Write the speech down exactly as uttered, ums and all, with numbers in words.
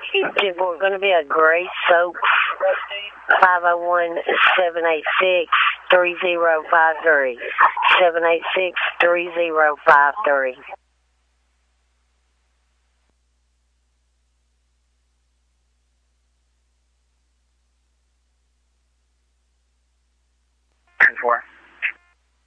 It's going to be a Grace Soaks five oh one, seven eight six, three oh five three. seven eight six, three oh five three.